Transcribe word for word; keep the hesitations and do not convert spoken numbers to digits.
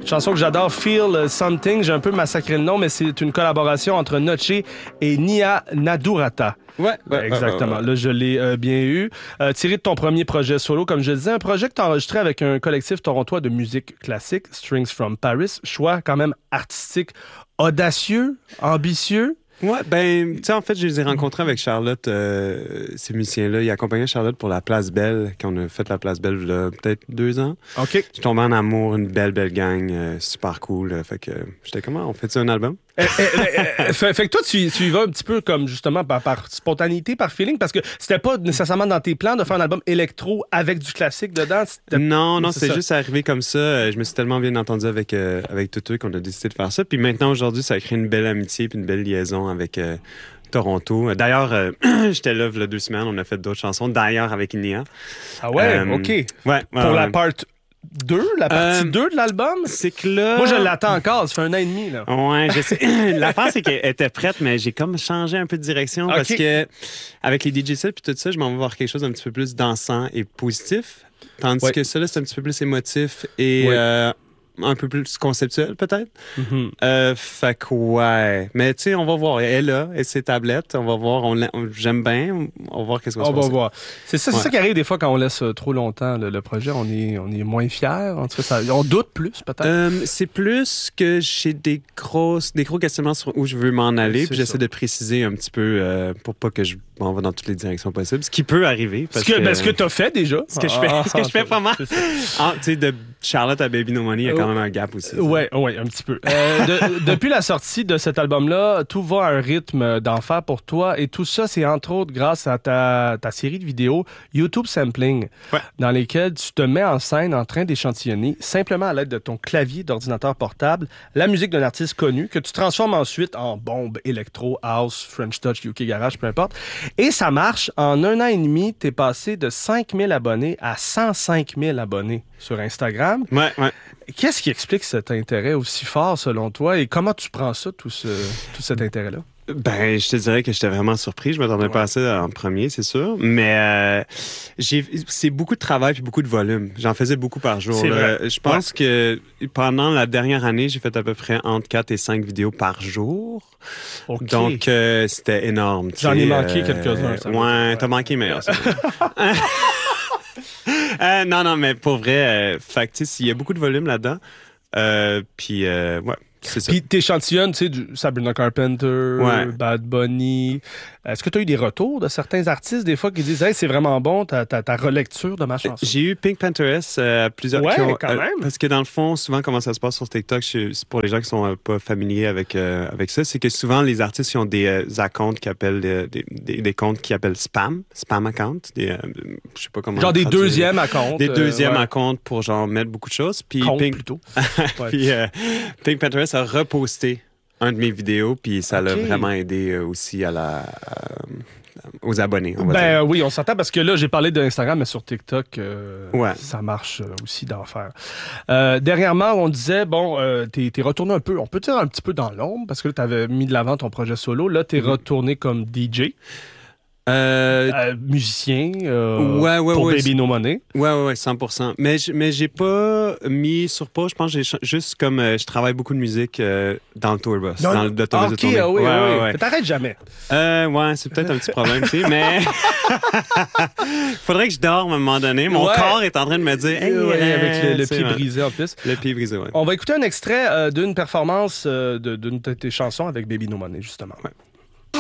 Une chanson que j'adore, Feel Something. J'ai un peu massacré le nom, mais c'est une collaboration entre Noche et Nia Nadurata. Ouais, ouais, exactement. Ouais, ouais, ouais. Là, je l'ai euh, bien eu. Euh, tiré de ton premier projet solo, comme je disais, un projet que tu as enregistré avec un collectif torontois de musique classique, Strings from Paris. Choix quand même artistique audacieux, ambitieux. Ouais, ben, tu sais, en fait, je les ai rencontrés avec Charlotte, euh, ces musiciens-là. Ils accompagnaient Charlotte pour la Place Belle, quand on a fait la Place Belle il y a peut-être deux ans. OK. Je tombé en amour, une belle, belle gang, euh, super cool. Euh, fait que euh, j'étais comment, on fait-tu un album? Eh, eh, eh, eh, fait, fait que toi, tu, tu y vas un petit peu comme justement par, par spontanéité, par feeling, parce que c'était pas nécessairement dans tes plans de faire un album électro avec du classique dedans. C'était... Non, non, c'est, c'est ça. juste arrivé comme ça. Euh, Je me suis tellement bien entendu avec, euh, avec Tutu qu'on a décidé de faire ça. Puis maintenant, aujourd'hui, ça a créé une belle amitié puis une belle liaison avec euh, Toronto. D'ailleurs, euh, j'étais là il y a deux semaines, on a fait d'autres chansons, d'ailleurs avec Nia. Ah ouais, Euh, OK. Ouais. ouais Pour ouais. la part deux, la partie Euh, deux de l'album? C'est que là... Moi, je l'attends encore, ça fait un an et demi, là. Ouais, je sais. L'affaire, c'est qu'elle était prête, mais j'ai comme changé un peu de direction Okay. parce que avec les D J sets puis tout ça, je m'en vais voir quelque chose d'un petit peu plus dansant et positif. Tandis Ouais. que ça, là, c'est un petit peu plus émotif et Ouais. euh, un peu plus conceptuel, peut-être. Mm-hmm. Euh, fait que, ouais. Mais tu sais, on va voir. Elle est là, et ses tablettes. On va voir. On, on- j'aime bien. On va voir qu'est-ce qu'on On se va passe. voir. C'est ça, c'est Ouais. ça qui arrive des fois quand on laisse euh, trop longtemps le, le projet. On est, on est moins fiers. En tout cas, ça, on doute plus, peut-être. Euh, c'est plus que j'ai des grosses, des gros questionnements sur où je veux m'en aller, C'est puis ça. j'essaie de préciser un petit peu euh, pour pas que je m'en vais dans toutes les directions possibles, ce qui peut arriver. Ce Parce que, que, ben, ce que tu as fait déjà. ce que je fais, Ah, ce que je fais pas mal. c'est ça. Ah, tu sais, de Charlotte à Baby No Money, il y a quand même un gap aussi. Ouais, ouais, un petit peu. Euh, de- depuis la sortie de cet album-là, tout va à un rythme d'enfer pour toi et tout ça, c'est entre autres grâce à ta, ta série de vidéos YouTube Sampling, Ouais. dans lesquelles tu te mets en scène en train d'échantillonner, simplement à l'aide de ton clavier d'ordinateur portable, la musique d'un artiste connu que tu transformes ensuite en bombe, électro, house, French Touch, U K Garage, peu importe. Et ça marche. En un an et demi, t'es passé de cinq mille abonnés à cent cinq mille abonnés sur Instagram. Ouais, ouais. Qu'est-ce qui explique cet intérêt aussi fort selon toi et comment tu prends ça, tout, ce, tout cet intérêt-là? Ben, je te dirais que j'étais vraiment surpris. Je m'attendais Ouais. pas à ça en premier, c'est sûr. Mais euh, j'ai, c'est beaucoup de travail puis beaucoup de volume. J'en faisais beaucoup par jour. C'est là. vrai. Je pense que pendant la dernière année, j'ai fait à peu près entre quatre et cinq vidéos par jour. OK. Donc, euh, c'était énorme. tu J'en ai sais, manqué euh, quelques-uns, ça va. Ouais, Ouais. t'as manqué meilleur. ça. Euh, non, non, mais pour vrai, euh, fait que, tu sais, il y a beaucoup de volume là-dedans. Euh, puis, euh, ouais, c'est ça. Puis t'échantillonnes, tu sais, du Sabrina Carpenter, Ouais. Bad Bunny. Est-ce que tu as eu des retours de certains artistes, des fois, qui disent « Hey, c'est vraiment bon, ta, ta, ta relecture de ma chanson. » J'ai eu Pink Panthers euh, plusieurs Ouais, qui ont, quand même. parce que dans le fond, souvent, comment ça se passe sur TikTok, je- c'est pour les gens qui sont euh, pas familiers avec, euh, avec ça, c'est que souvent, les artistes qui ont des euh, accounts qui appellent des, des, des, des comptes qui appellent spam, spam account, des, euh, je sais pas comment. Genre des traduire. deuxièmes à compte. Des euh, deuxièmes ouais. à compte pour genre mettre beaucoup de choses. Puis Compte, Pink, plutôt. Ouais. puis, euh, Pink Panthers a reposté un de mes vidéos, puis ça l'a Ok. vraiment aidé euh, aussi à la, euh, aux abonnés. On va Ben dire. oui, on s'entend parce que là, j'ai parlé d'Instagram, mais sur TikTok, euh, Ouais. ça marche euh, aussi d'enfer. Euh, dernièrement, on disait, bon, euh, t'es, t'es retourné un peu, on peut dire un petit peu dans l'ombre, parce que là, t'avais mis de l'avant ton projet solo. Là, t'es Mhm. retourné comme D J, Euh, euh, musicien, euh, Ouais, ouais, pour ouais, Baby c'est- No Money. Ouais, ouais, ouais, cent pour cent. Mais, j- mais j'ai pas mis sur pause. Je pense que j'ai ch- juste comme euh, je travaille beaucoup de musique euh, dans le tour bus, Non, dans l'autobus de ok, tournée. ah oui, ouais, ah oui. ouais, ouais. Mais t'arrêtes jamais. Euh, ouais, c'est peut-être un petit problème, tu sais, mais faudrait que je dorme à un moment donné. Mon Ouais. corps est en train de me dire, hey, Ouais, euh, avec le, le c'est pied vrai. brisé en plus. Le pied brisé, ouais. On va écouter un extrait euh, d'une performance euh, de- d'une de tes chansons avec Baby No Money, justement. Ouais.